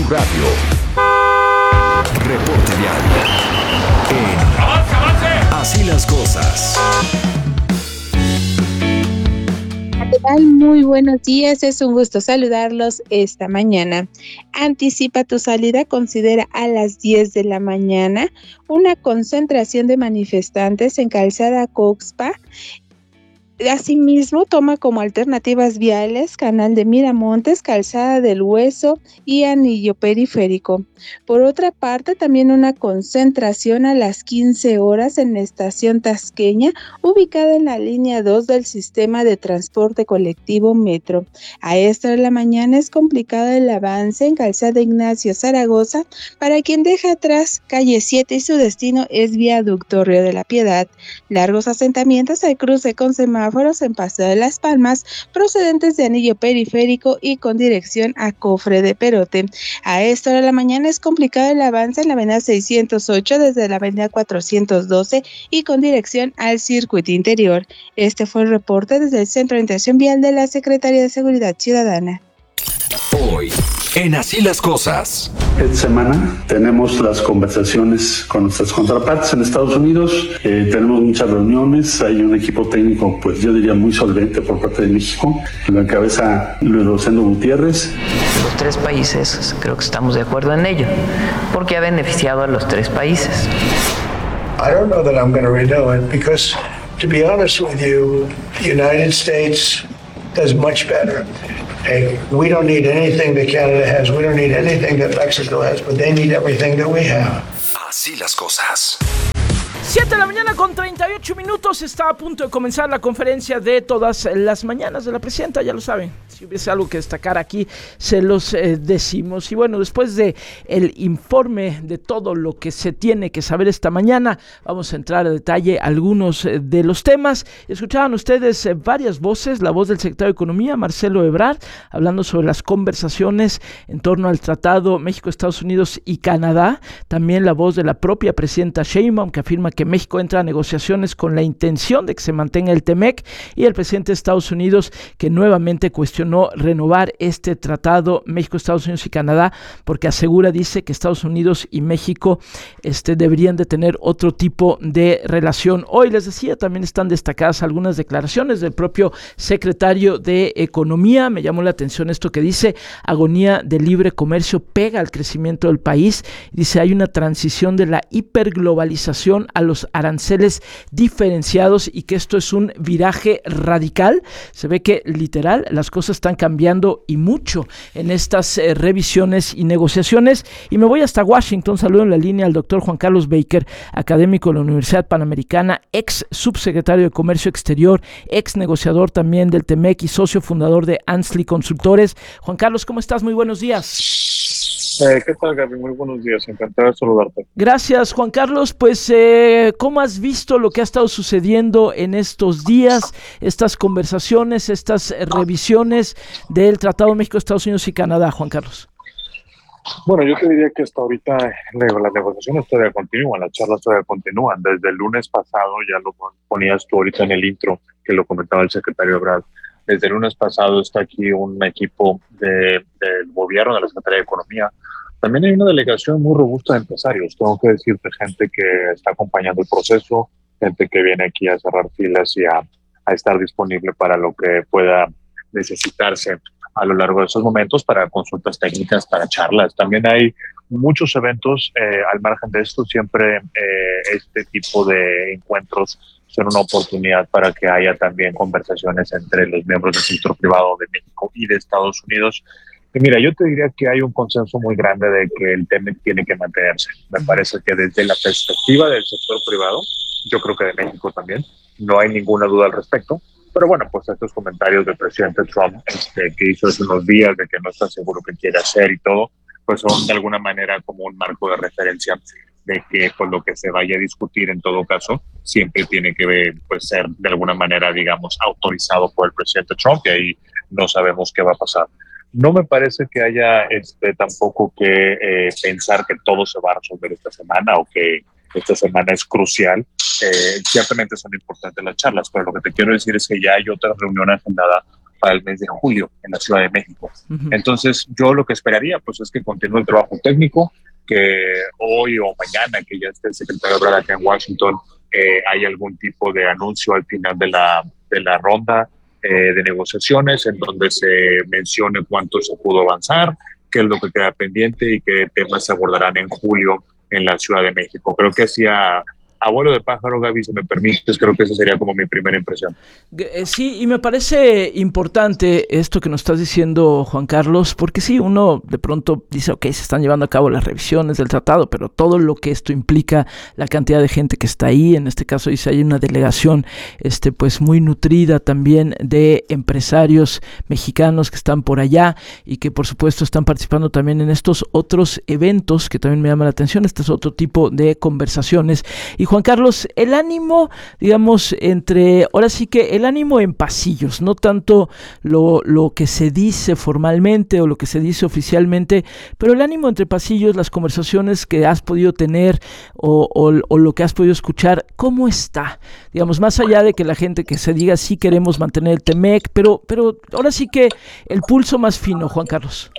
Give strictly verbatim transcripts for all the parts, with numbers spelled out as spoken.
Radio. Reporte Vial. En ¡Avance, avance! Así las cosas. ¿Qué tal? Muy buenos días, es un gusto saludarlos esta mañana. Anticipa tu salida, considera a las diez de la mañana una concentración de manifestantes en Calzada Coxpa. Asimismo, toma como alternativas viales Canal de Miramontes, Calzada del Hueso y Anillo Periférico. Por otra parte, también una concentración a las quince horas en la estación Tasqueña, ubicada en la línea dos del sistema de transporte colectivo Metro. A esta hora de la mañana es complicado el avance en Calzada Ignacio Zaragoza, para quien deja atrás calle siete y su destino es Viaducto Río de la Piedad. Largos asentamientos al cruce con semáforos en Paseo de las Palmas, procedentes de Anillo Periférico y con dirección a Cofre de Perote. A esta hora de la mañana es complicado el avance en la avenida seiscientos ocho desde la avenida cuatrocientos doce y con dirección al circuito interior. Este fue el reporte desde el Centro de Orientación Vial de la Secretaría de Seguridad Ciudadana. Hoy, en Así las cosas. Esta semana tenemos las conversaciones con nuestras contrapartes en Estados Unidos, eh, tenemos muchas reuniones, hay un equipo técnico, pues yo diría muy solvente por parte de México, lo encabeza Luis Rosendo Gutiérrez. Los tres países creo que estamos de acuerdo en ello, porque ha beneficiado a los tres países. I don't know that I'm going to renew it because, to be honest with you, the United States does much better. Hey, we don't need anything that Canada has. We don't need anything that Mexico has, but they need everything that we have. Así las cosas. siete de la mañana con treinta y ocho minutos, está a punto de comenzar la conferencia de todas las mañanas de la presidenta, ya lo saben. Si hubiese algo que destacar aquí, se los eh, decimos. Y bueno, después de el informe de todo lo que se tiene que saber esta mañana, vamos a entrar a detalle algunos eh, de los temas. Escuchaban ustedes eh, varias voces, la voz del secretario de Economía, Marcelo Ebrard, hablando sobre las conversaciones en torno al Tratado México, Estados Unidos y Canadá. También la voz de la propia presidenta Sheinbaum, que afirma que México entra a negociaciones con la intención de que se mantenga el TEMEC, y el presidente de Estados Unidos, que nuevamente cuestionó renovar este tratado México, Estados Unidos y Canadá, porque asegura, dice, que Estados Unidos y México este, deberían de tener otro tipo de relación. Hoy, les decía, también están destacadas algunas declaraciones del propio secretario de Economía. Me llamó la atención esto que dice: agonía del libre comercio pega al crecimiento del país. Dice, hay una transición de la hiperglobalización a los aranceles diferenciados y que esto es un viraje radical. Se ve que literal las cosas están cambiando y mucho en estas eh, revisiones y negociaciones. Y me voy hasta Washington. Saludo en la línea al doctor Juan Carlos Baker, académico de la Universidad Panamericana, ex subsecretario de Comercio Exterior, ex negociador también del TEMEC y socio fundador de Ansley Consultores. Juan Carlos, ¿cómo estás? Muy buenos días. Eh, ¿Qué tal, Gaby? Muy buenos días, encantado de saludarte. Gracias, Juan Carlos. Pues, eh, ¿cómo has visto lo que ha estado sucediendo en estos días, estas conversaciones, estas eh, revisiones del Tratado México-Estados Unidos y Canadá, Juan Carlos? Bueno, yo te diría que hasta ahorita las negociaciones todavía continúan, las charlas todavía continúan. Desde el lunes pasado, ya lo ponías tú ahorita en el intro, que lo comentaba el secretario Ebrard. Desde el lunes pasado está aquí un equipo de, del gobierno, de la Secretaría de Economía. También hay una delegación muy robusta de empresarios. Tengo que decirte, gente que está acompañando el proceso, gente que viene aquí a cerrar filas y a, a estar disponible para lo que pueda necesitarse a lo largo de esos momentos, para consultas técnicas, para charlas. También hay muchos eventos eh, al margen de esto. Siempre eh, este tipo de encuentros son una oportunidad para que haya también conversaciones entre los miembros del sector privado de México y de Estados Unidos. Y mira, yo te diría que hay un consenso muy grande de que el TEMEC tiene que mantenerse. Me parece que desde la perspectiva del sector privado, yo creo que de México también, no hay ninguna duda al respecto. Pero bueno, pues estos comentarios del presidente Trump este, que hizo hace unos días de que no está seguro qué quiere hacer y todo, pues son de alguna manera como un marco de referencia de que pues lo que se vaya a discutir en todo caso siempre tiene que pues, ser de alguna manera, digamos, autorizado por el presidente Trump, y ahí no sabemos qué va a pasar. No me parece que haya este, tampoco que eh, pensar que todo se va a resolver esta semana o que esta semana es crucial. Eh, ciertamente son importantes las charlas, pero lo que te quiero decir es que ya hay otra reunión agendada para el mes de julio en la Ciudad de México. Uh-huh. Entonces, yo lo que esperaría pues es que continúe el trabajo técnico, que hoy o mañana, que ya esté el secretario Ebrard acá en Washington, eh, hay algún tipo de anuncio al final de la, de la ronda eh, de negociaciones en donde se mencione cuánto se pudo avanzar, qué es lo que queda pendiente y qué temas se abordarán en julio en la Ciudad de México. Creo que hacía abuelo de pájaro, Gaby, si me permites, creo que esa sería como mi primera impresión. Sí, y me parece importante esto que nos estás diciendo, Juan Carlos, porque sí, uno de pronto dice, ok, se están llevando a cabo las revisiones del tratado, pero todo lo que esto implica, la cantidad de gente que está ahí, en este caso dice, hay una delegación este, pues muy nutrida también de empresarios mexicanos que están por allá y que por supuesto están participando también en estos otros eventos que también me llaman la atención, este es otro tipo de conversaciones. Y Juan Carlos, el ánimo, digamos, entre, ahora sí que el ánimo en pasillos, no tanto lo, lo que se dice formalmente o lo que se dice oficialmente, pero el ánimo entre pasillos, las conversaciones que has podido tener o, o, o lo que has podido escuchar, ¿cómo está? Digamos, más allá de que la gente que se diga sí queremos mantener el T-M E C, pero, pero ahora sí que el pulso más fino, Juan Carlos.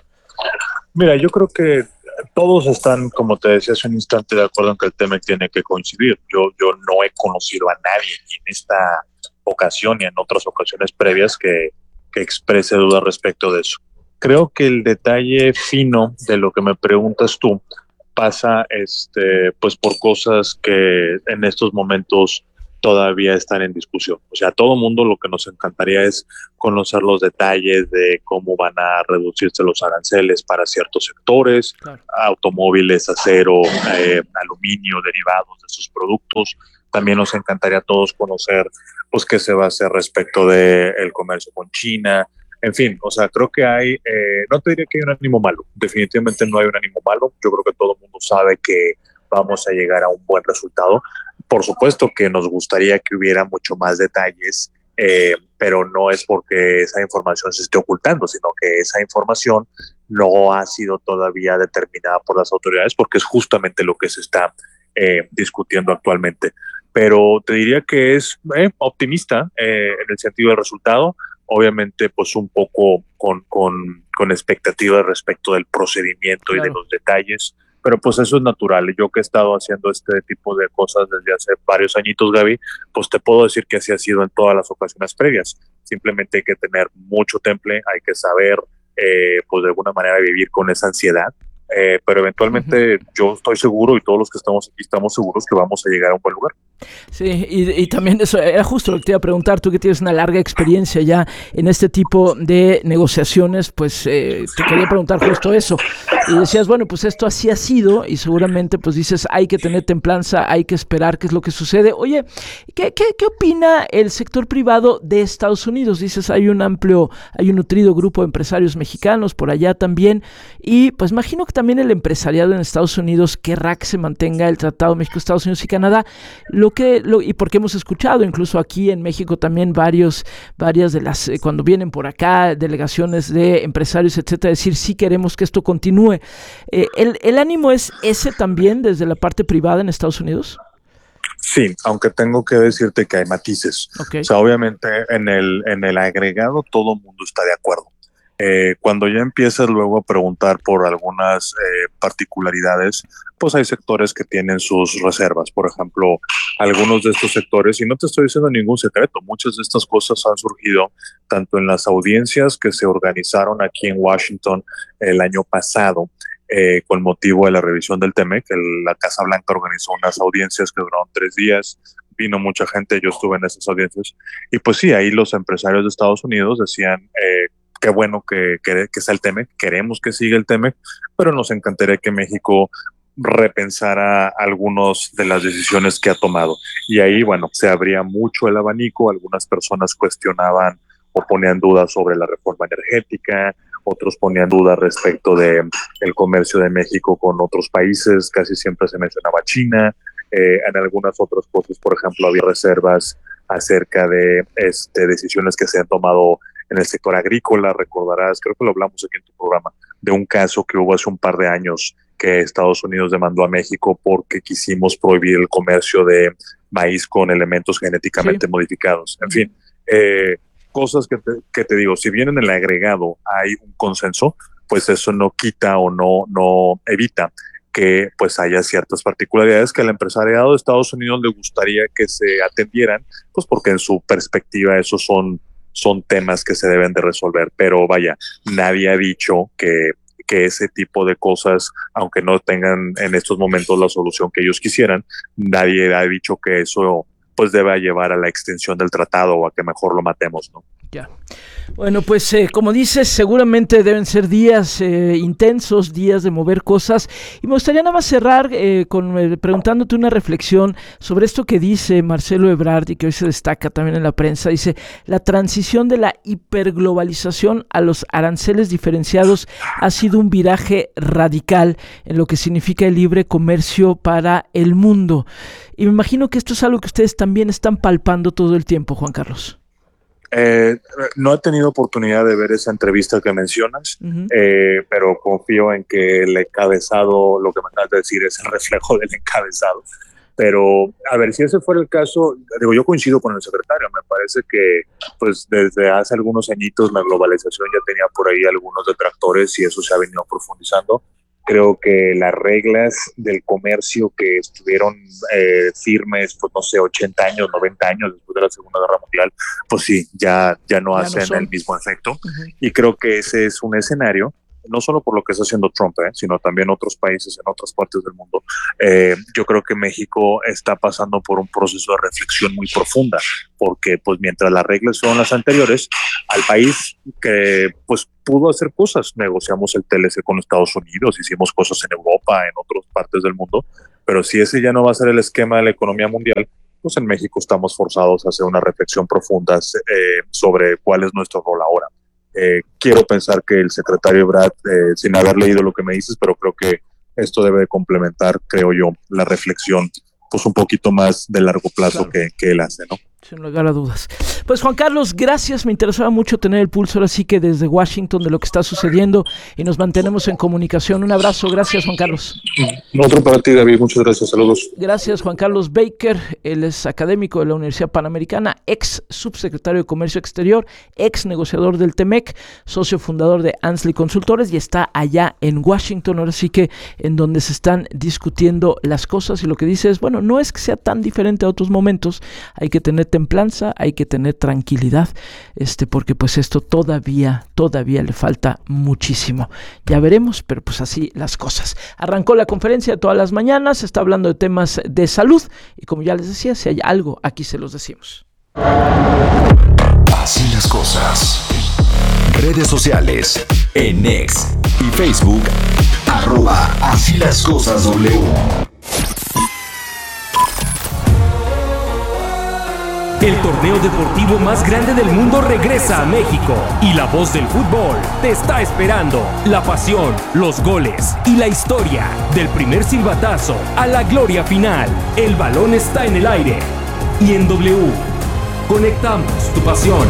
Mira, yo creo que todos están, como te decía hace un instante, de acuerdo en que el T M E C tiene que coincidir. Yo, yo no he conocido a nadie ni en esta ocasión ni en otras ocasiones previas que, que exprese dudas respecto de eso. Creo que el detalle fino de lo que me preguntas tú pasa este, pues por cosas que en estos momentos todavía están en discusión. O sea, a todo mundo lo que nos encantaría es conocer los detalles de cómo van a reducirse los aranceles para ciertos sectores, claro. Automóviles, acero, eh, aluminio, derivados de esos productos. También nos encantaría a todos conocer pues qué se va a hacer respecto del comercio con China. En fin, o sea, creo que hay, eh, no te diría que hay un ánimo malo, definitivamente no hay un ánimo malo. Yo creo que todo el mundo sabe que vamos a llegar a un buen resultado. Por supuesto que nos gustaría que hubiera mucho más detalles, eh, pero no es porque esa información se esté ocultando, sino que esa información no ha sido todavía determinada por las autoridades, porque es justamente lo que se está eh, discutiendo actualmente. Pero te diría que es eh, optimista eh, en el sentido del resultado, obviamente pues un poco con, con, con expectativas respecto del procedimiento, claro, y de los detalles. Pero pues eso es natural. Yo que he estado haciendo este tipo de cosas desde hace varios añitos, Gaby, pues te puedo decir que así ha sido en todas las ocasiones previas. Simplemente hay que tener mucho temple, hay que saber, eh, pues de alguna manera vivir con esa ansiedad. Eh, pero eventualmente uh-huh. yo estoy seguro y todos los que estamos aquí estamos seguros que vamos a llegar a un buen lugar. Sí, y, y también eso era justo lo que te iba a preguntar, tú que tienes una larga experiencia ya en este tipo de negociaciones, pues eh, te quería preguntar justo eso. Y decías, bueno, pues esto así ha sido y seguramente pues dices, hay que tener templanza, hay que esperar qué es lo que sucede. Oye, ¿qué, qué, qué opina el sector privado de Estados Unidos? Dices, hay un amplio, hay un nutrido grupo de empresarios mexicanos por allá también y pues imagino que también el empresariado en Estados Unidos querrá que se mantenga el Tratado México, Estados Unidos y Canadá, lo que, lo, y porque hemos escuchado incluso aquí en México también varios, varias de las, eh, cuando vienen por acá, delegaciones de empresarios, etcétera, decir sí queremos que esto continúe. Eh, ¿el, ¿El ánimo es ese también desde la parte privada en Estados Unidos? Sí, aunque tengo que decirte que hay matices. Okay. O sea, obviamente en el, en el agregado todo el mundo está de acuerdo. Eh, cuando ya empiezas luego a preguntar por algunas eh, particularidades, pues hay sectores que tienen sus reservas. Por ejemplo, algunos de estos sectores, y no te estoy diciendo ningún secreto, muchas de estas cosas han surgido tanto en las audiencias que se organizaron aquí en Washington el año pasado, eh, con motivo de la revisión del T M E C. El, la Casa Blanca organizó unas audiencias que duraron tres días, vino mucha gente, yo estuve en esas audiencias, y pues sí, ahí los empresarios de Estados Unidos decían, eh, qué bueno que, que, que sea el T M E C, queremos que siga el T M E C, pero nos encantaría que México repensara algunas de las decisiones que ha tomado. Y ahí, bueno, se abría mucho el abanico, algunas personas cuestionaban o ponían dudas sobre la reforma energética, otros ponían dudas respecto de el comercio de México con otros países, casi siempre se mencionaba China, eh, en algunas otras cosas, por ejemplo, había reservas acerca de este, decisiones que se han tomado en el sector agrícola. Recordarás, creo que lo hablamos aquí en tu programa, de un caso que hubo hace un par de años que Estados Unidos demandó a México porque quisimos prohibir el comercio de maíz con elementos genéticamente sí. modificados. En fin, eh, cosas que te, que te digo, si bien en el agregado hay un consenso, pues eso no quita o no, no evita que pues haya ciertas particularidades que al empresariado de Estados Unidos le gustaría que se atendieran, pues porque en su perspectiva esos son, son temas que se deben de resolver. Pero vaya, nadie ha dicho que, que ese tipo de cosas, aunque no tengan en estos momentos la solución que ellos quisieran, nadie ha dicho que eso pues deba llevar a la extensión del tratado o a que mejor lo matemos, ¿no? Ya. Bueno, pues eh, como dices, seguramente deben ser días eh, intensos, días de mover cosas, y me gustaría nada más cerrar eh, con eh, preguntándote una reflexión sobre esto que dice Marcelo Ebrard y que hoy se destaca también en la prensa. Dice: la transición de la hiperglobalización a los aranceles diferenciados ha sido un viraje radical en lo que significa el libre comercio para el mundo. Y me imagino que esto es algo que ustedes también están palpando todo el tiempo, Juan Carlos. Eh, no he tenido oportunidad de ver esa entrevista que mencionas, uh-huh. eh, pero confío en que el encabezado, lo que me acabas de decir, es el reflejo del encabezado. Pero, a ver, si ese fuera el caso, digo, yo coincido con el secretario. Me parece que, pues, desde hace algunos añitos la globalización ya tenía por ahí algunos detractores y eso se ha venido profundizando. Creo que las reglas del comercio que estuvieron eh, firmes, pues no sé, ochenta años, noventa años después de la Segunda Guerra Mundial, pues sí, ya, ya no ya hacen no el mismo efecto. Uh-huh. Y creo que ese es un escenario, no solo por lo que está haciendo Trump, eh, sino también otros países en otras partes del mundo. Eh, yo creo que México está pasando por un proceso de reflexión muy profunda, porque pues mientras las reglas son las anteriores, al país que pues pudo hacer cosas, negociamos el T L C con Estados Unidos, hicimos cosas en Europa, en otras partes del mundo, pero si ese ya no va a ser el esquema de la economía mundial, pues en México estamos forzados a hacer una reflexión profunda eh, sobre cuál es nuestro rol ahora. Eh, quiero pensar que el secretario Ebrard, eh, sin haber leído lo que me dices, pero creo que esto debe de complementar, creo yo, la reflexión pues un poquito más de largo plazo claro. que, que él hace, ¿no? Sin lugar a dudas. Pues Juan Carlos, gracias, me interesaba mucho tener el pulso ahora sí que desde Washington de lo que está sucediendo y nos mantenemos en comunicación. Un abrazo, gracias Juan Carlos. Otro para ti, David, muchas gracias, saludos. Gracias Juan Carlos Baker, él es académico de la Universidad Panamericana, ex subsecretario de Comercio Exterior, ex negociador del T M E C, socio fundador de Ansley Consultores y está allá en Washington, ahora sí que en donde se están discutiendo las cosas y lo que dice es, bueno, no es que sea tan diferente a otros momentos, hay que tener templanza, hay que tener tranquilidad, este, porque pues esto todavía, todavía le falta muchísimo. Ya veremos, pero pues así las cosas. Arrancó la conferencia de todas las mañanas, se está hablando de temas de salud y como ya les decía, si hay algo, aquí se los decimos. Así las cosas. Redes sociales, en X y Facebook, arroba Así las cosas W. El torneo deportivo más grande del mundo regresa a México y la voz del fútbol te está esperando. La pasión, los goles y la historia del primer silbatazo a la gloria final. El balón está en el aire y en W conectamos tu pasión.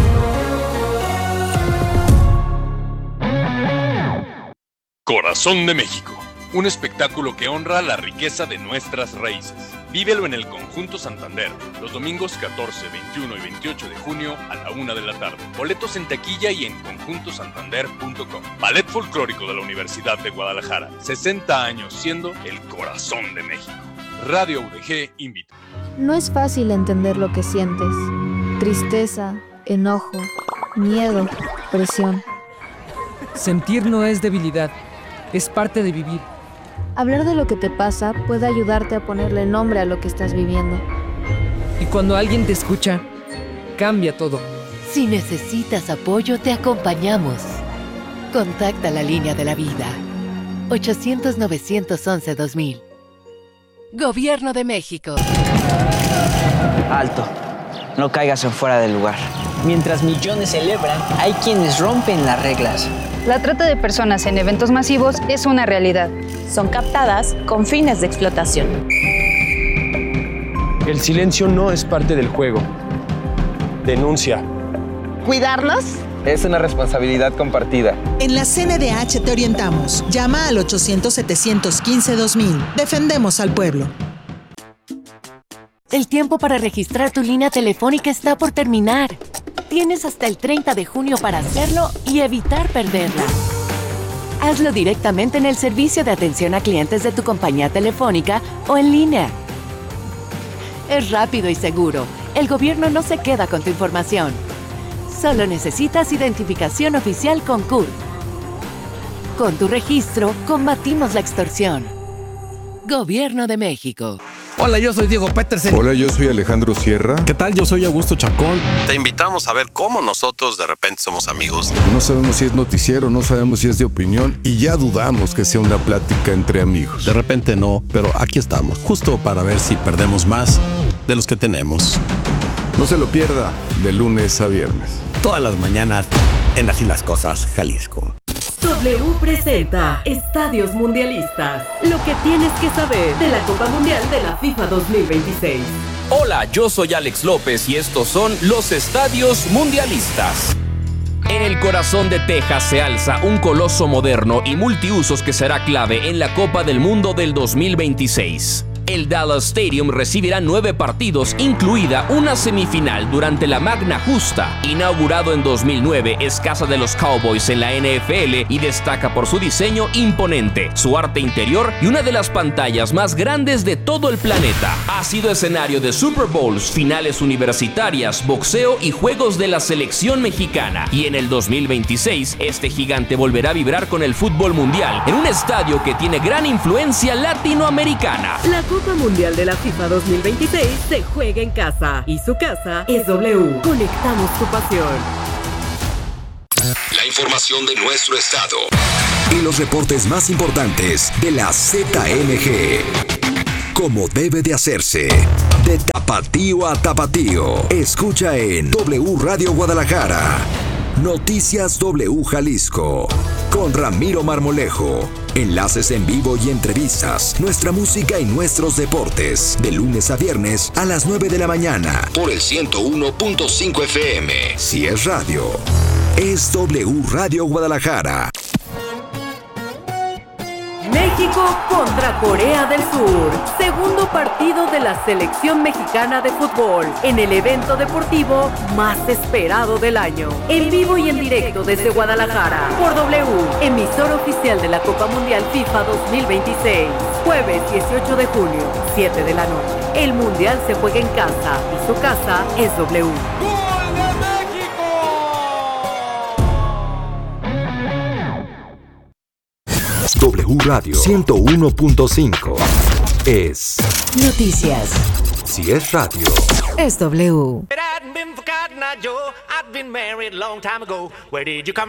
Corazón de México, un espectáculo que honra la riqueza de nuestras raíces. Vívelo en el Conjunto Santander, los domingos catorce, veintiuno y veintiocho de junio a la una de la tarde. Boletos en taquilla y en conjunto santander punto com. Ballet Folclórico de la Universidad de Guadalajara, sesenta años siendo el corazón de México. Radio U D G invita. No es fácil entender lo que sientes. Tristeza, enojo, miedo, presión. Sentir no es debilidad, es parte de vivir. Hablar de lo que te pasa puede ayudarte a ponerle nombre a lo que estás viviendo. Y cuando alguien te escucha, cambia todo. Si necesitas apoyo, te acompañamos. Contacta la línea de la vida. ochocientos, novecientos once, dos mil. Gobierno de México. Alto. No caigas en fuera del lugar. Mientras millones celebran, hay quienes rompen las reglas. La trata de personas en eventos masivos es una realidad. Son captadas con fines de explotación. El silencio no es parte del juego. Denuncia. ¿Cuidarnos? Es una responsabilidad compartida. En la C N D H te orientamos. Llama al ochocientos, setecientos quince, dos mil. Defendemos al pueblo. El tiempo para registrar tu línea telefónica está por terminar. Tienes hasta el treinta de junio para hacerlo y evitar perderla. Hazlo directamente en el servicio de atención a clientes de tu compañía telefónica o en línea. Es rápido y seguro. El gobierno no se queda con tu información. Solo necesitas identificación oficial con C U R. Con tu registro, combatimos la extorsión. Gobierno de México. Hola, yo soy Diego Petersen. Hola, yo soy Alejandro Sierra. ¿Qué tal? Yo soy Augusto Chacón. Te invitamos a ver cómo nosotros de repente somos amigos. No sabemos si es noticiero, no sabemos si es de opinión y ya dudamos que sea una plática entre amigos. De repente no, pero aquí estamos, justo para ver si perdemos más de los que tenemos. No se lo pierda, de lunes a viernes. Todas las mañanas en Así las Cosas, Jalisco. W presenta Estadios Mundialistas. Lo que tienes que saber de la Copa Mundial de la FIFA dos mil veintiséis. Hola, yo soy Alex López y estos son los Estadios Mundialistas. En el corazón de Texas se alza un coloso moderno y multiusos que será clave en la Copa del Mundo del dos mil veintiséis. El Dallas Stadium recibirá nueve partidos, incluida una semifinal durante la Magna Justa. Inaugurado en dos mil nueve, es casa de los Cowboys en la N F L y destaca por su diseño imponente, su arte interior y una de las pantallas más grandes de todo el planeta. Ha sido escenario de Super Bowls, finales universitarias, boxeo y juegos de la selección mexicana. Y en el dos mil veintiséis, este gigante volverá a vibrar con el fútbol mundial en un estadio que tiene gran influencia latinoamericana. La Copa Mundial de la FIFA dos mil veintiséis se juega en casa y su casa es W. Conectamos tu pasión. La información de nuestro estado y los reportes más importantes de la Z N G. Como debe de hacerse. De tapatío a tapatío. Escucha en W Radio Guadalajara. Noticias W Jalisco. Con Ramiro Marmolejo. Enlaces en vivo y entrevistas. Nuestra música y nuestros deportes. De lunes a viernes a las nueve de la mañana. Por el ciento uno punto cinco F M. Si es radio, es W Radio Guadalajara. México contra Corea del Sur. Segundo partido de la selección mexicana de fútbol en el evento deportivo más esperado del año. En vivo y en directo desde Guadalajara. Por W, emisor oficial de la Copa Mundial FIFA dos mil veintiséis. Jueves dieciocho de junio, siete de la noche. El Mundial se juega en casa y su casa es W. W Radio ciento uno punto cinco es Noticias. Si es radio, es W.